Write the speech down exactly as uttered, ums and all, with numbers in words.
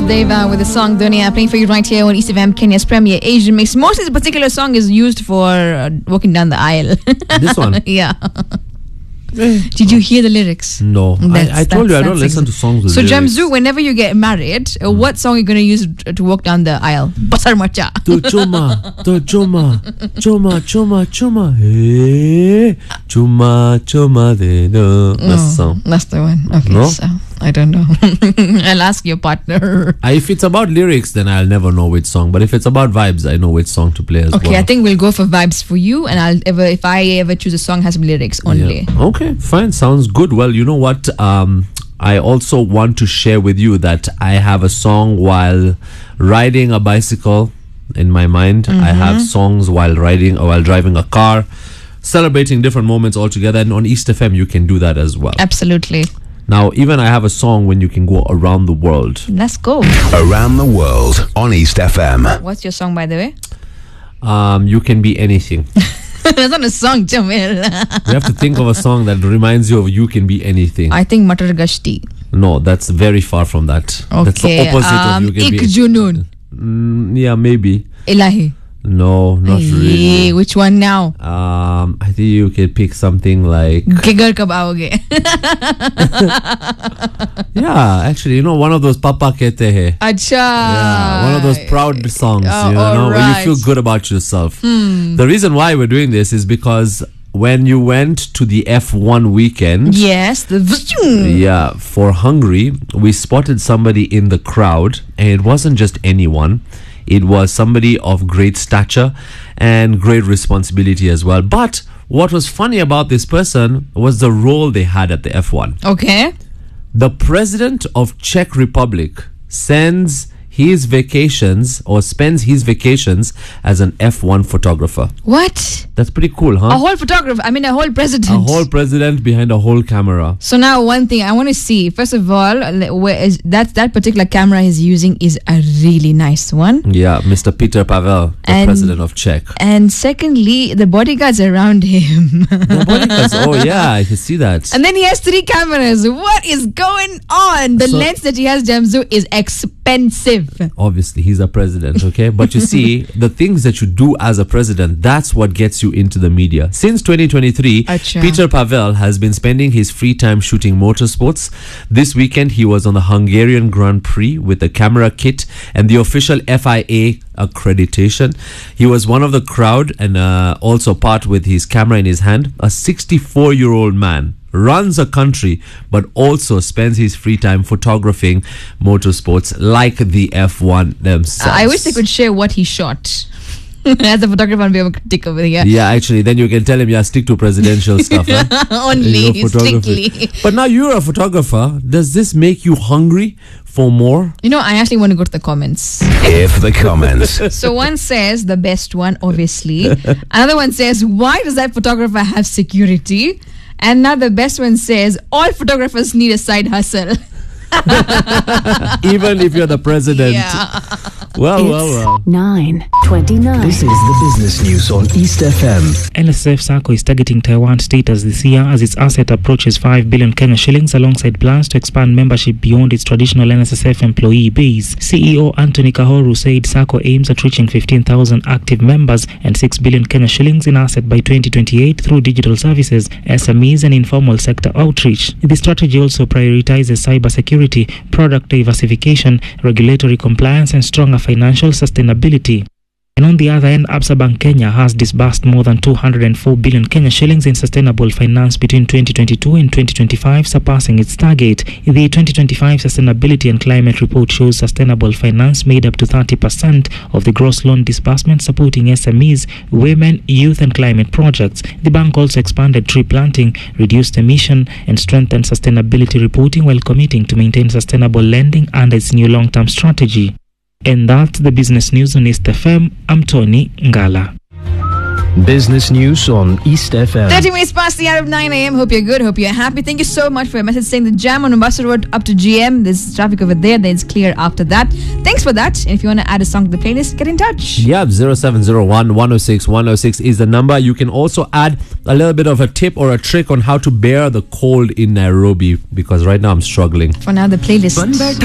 Deva with the song Dunia, playing for you right here on East F M, Kenya's premier Asian mix. Mostly this particular song is used for uh, walking down the aisle. This one? Yeah. Did you hear the lyrics? No. That's, I, I told that's, you I don't that's listen to songs with so lyrics. Jamzu, whenever you get married, uh, mm. what song are you going to use to walk down the aisle? Basar macha. To chuma, to chuma, chuma, chuma, chuma, hey, chuma, chuma, de no. That's the song. That's the one. Okay, no? so I don't know. I'll ask your partner. Uh, if it's about lyrics, then I'll never know which song. But if it's about vibes, I know which song to play as okay, well. Okay, I think we'll go for vibes for you, and I'll ever if I ever choose a song has some lyrics only. Yeah. Okay, fine, sounds good. Well, you know what? Um, I also want to share with you that I have a song while riding a bicycle in my mind. Mm-hmm. I have songs while riding or while driving a car, celebrating different moments altogether. And on East F M, you can do that as well. Absolutely. Now, even I have a song when you can go around the world. Let's go. Around the world on East F M. What's your song, by the way? Um, you can be anything. That's not a song, Jamil. You have to think of a song that reminds you of you can be anything. I think Matar Gashti. No, that's very far from that. Okay. That's the opposite um, of you can Ik be. Junun. Mm, yeah, maybe. Ilahi. No, not hey, really. Which one now? Um, I think you can pick something like. Gigar kab aoge. Yeah, actually, you know, one of those Papa Kehte Hai. Acha. Yeah, one of those proud songs, oh, you know, right. where you feel good about yourself. Hmm. The reason why we're doing this is because when you went to the F one weekend, yes, the yeah, for Hungary, we spotted somebody in the crowd, and it wasn't just anyone. It was somebody of great stature and great responsibility as well. But what was funny about this person was the role they had at the F one. Okay. The president of Czech Republic sends his vacations or spends his vacations as an F one photographer. What? That's pretty cool, huh? A whole photographer. I mean, a whole president. A whole president behind a whole camera. So now, one thing I want to see. First of all, where is that that particular camera he's using is a really nice one. Yeah, Mister Peter Pavel, the and, president of Czech. And secondly, the bodyguards around him. The bodyguards. Oh yeah, I can see that. And then he has three cameras. What is going on? The so, lens that he has, Jamzu, is expensive. Obviously, he's a president, okay? But you see, the things that you do as a president, that's what gets you into the media. Since twenty twenty-three, Achha. Peter Pavel has been spending his free time shooting motorsports. This weekend, he was on the Hungarian Grand Prix with a camera kit and the official F I A accreditation. He was one of the crowd and uh, also part with his camera in his hand. A sixty-four-year-old man runs a country but also spends his free time photographing motorsports like the F one themselves. I wish they could share what he shot. As a photographer, I'll be a critic over here. Yeah, actually, then you can tell him, yeah, stick to presidential stuff. Eh? Only, strictly. But now you're a photographer. Does this make you hungry for more? You know, I actually want to go to the comments. Here for the comments. So one says, the best one, obviously. Another one says, why does that photographer have security? And now the best one says, all photographers need a side hustle. Even if you're the president. Yeah. Well, it's well, well. nine twenty-nine. This is the business news on East F M. N S F SACCO is targeting Taiwan status this year as its asset approaches five billion Kenya shillings alongside plans to expand membership beyond its traditional N S S F employee base. C E O Anthony Kahoru said SACCO aims at reaching fifteen thousand active members and six billion Kenya shillings in asset by twenty twenty-eight through digital services, S M Es and informal sector outreach. The strategy also prioritizes cybersecurity, product diversification, regulatory compliance and stronger financial sustainability. And on the other end, Absa Bank Kenya has disbursed more than two hundred four billion Kenya shillings in sustainable finance between twenty twenty-two and twenty twenty-five, surpassing its target. The twenty twenty-five Sustainability and Climate Report shows sustainable finance made up to thirty percent of the gross loan disbursement, supporting S M Es, women, youth and climate projects. The bank also expanded tree planting, reduced emission and strengthened sustainability reporting while committing to maintain sustainable lending under its new long-term strategy. And that's the business news on East F M. I'm Tony Ngala. Business news on East F M. thirty minutes past the hour of nine a.m. Hope you're good. Hope you're happy. Thank you so much for your message saying the jam on Mombasa Road up to G M. There's traffic over there. Then it's clear after that. Thanks for that. And if you want to add a song to the playlist, get in touch. Yeah, zero seven zero one, one oh six, one oh six is the number. You can also add a little bit of a tip or a trick on how to bear the cold in Nairobi, because right now I'm struggling. For now, the playlist.